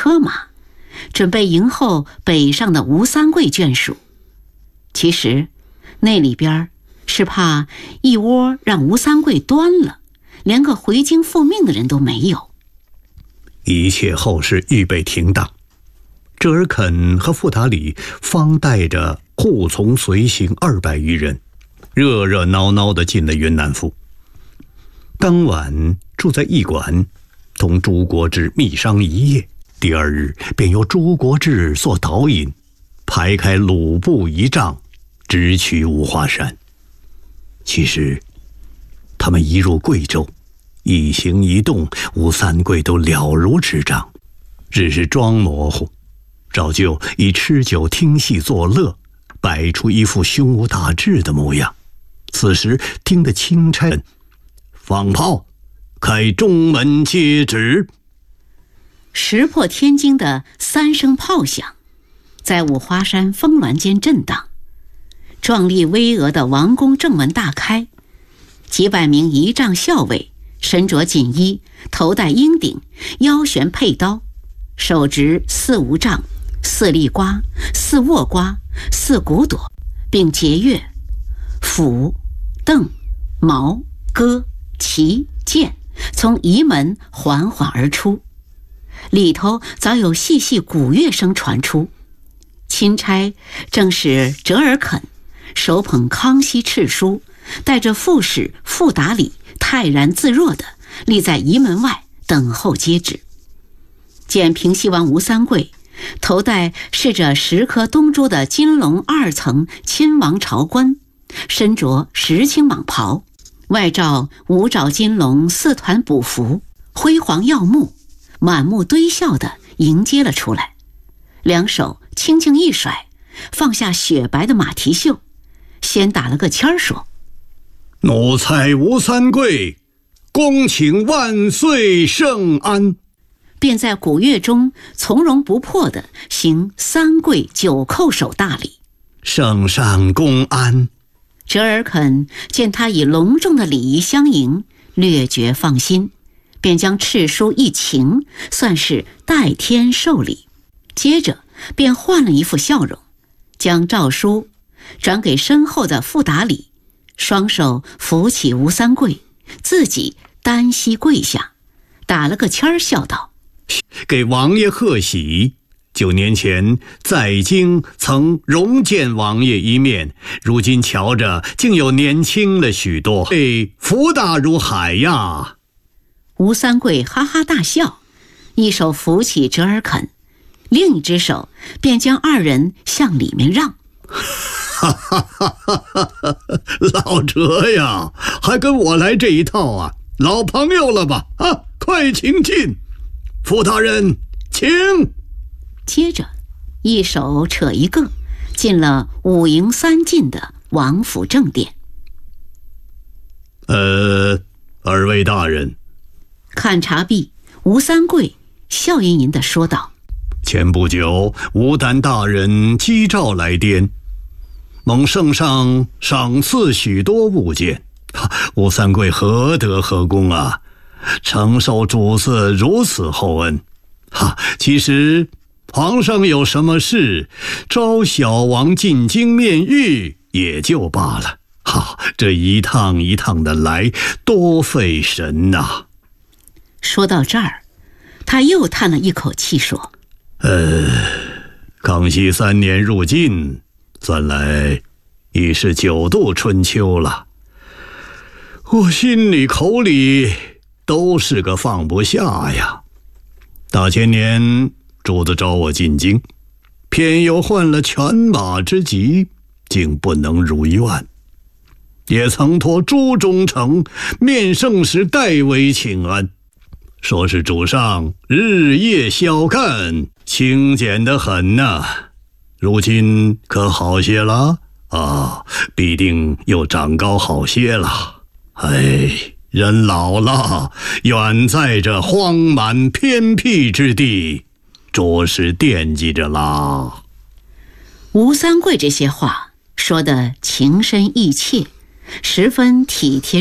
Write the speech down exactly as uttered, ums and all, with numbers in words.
车马，准备迎候北上的吴三桂眷属。其实那里边是怕一窝让吴三桂端了，连个回京复命的人都没有。 一切后事预备停当，折尔肯和傅达里方带着护从随行二百余人，热热闹闹地进了云南府。当晚住在驿馆，同朱国志密商一夜。第二日便由朱国志做导引，排开鲁布一丈，直取五华山。其实他们一入贵州，一行一动，吴三桂都了如指掌，只是装模糊，照旧以吃酒听戏作乐，摆出一副胸无大志的模样。此时听得钦差放炮，开中门接旨。 石破天惊的三声炮响，在五华山峰峦间震荡。壮丽巍峨的王宫正门大开，几百名仪仗校尉身着锦衣，头戴鹰顶，腰悬佩刀，手执四无杖、四立瓜、四握瓜、四骨朵，并节乐斧、镫、矛、戈、旗、剑，从仪门缓缓而出。里头早有细细鼓乐声传出。钦差正是折尔肯，手捧康熙敕书，带着副使傅达里，泰然自若地立在仪门外等候接旨。见平西王吴三桂头戴饰着十颗东珠的金龙二层亲王朝冠，身着石青蟒袍，外罩五爪金龙四团补服，辉煌耀目，满目堆笑地迎接了出来，两手轻轻一甩，放下雪白的马蹄袖，先打了个签儿说： 奴才吴三桂恭请万岁圣安。 便在鼓乐中从容不迫地行三跪九叩首大礼。 圣上恭安。 折尔肯见他以隆重的礼仪相迎，略觉放心，便将敕书一擎，算是代天受礼。接着便换了一副笑容，将诏书转给身后的傅达里，双手扶起吴三桂，自己单膝跪下，打了个签儿，笑道： 给王爷贺喜，九年前在京曾荣见王爷一面，如今瞧着竟有年轻了许多，嘿，福大如海呀。 吴三桂哈哈大笑，一手扶起折尔肯，另一只手便将二人向里面让。 哈哈哈哈哈！老折呀，还跟我来这一套啊？老朋友了吧？啊，快请进。傅大人，请。 接着一手扯一个，进了五营三进的王府正殿。 呃，二位大人。 看察毕，吴三桂笑吟吟地说道： 前不久吴丹大人击诏来电，蒙圣上赏赐许多物件，吴三桂何德何功啊，承受主子如此厚恩。哈，其实皇上有什么事，召小王进京面谕也就罢了。哈，这一趟一趟的来，多费神呐、啊。 说到这儿，他又叹了一口气说： 呃，康熙三年入晋，算来已是九度春秋了。我心里口里都是个放不下呀。大前年主子召我进京，偏又患了犬马之疾，竟不能如愿。也曾托朱中丞面圣使代为请安，说是主上日夜宵干，清简得很呐、啊。如今可好些了啊，必定又长高好些了。哎，人老了，远在这荒蛮偏僻之地，着实惦记着啦。 吴三桂这些话说得情深意切，十分体贴